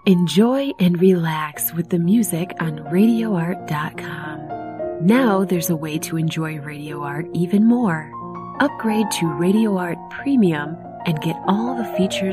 Enjoy and relax with the music on RadioArt.com. Now there's a way to enjoy Radio Art even more. Upgrade to Radio Art Premium and get all the features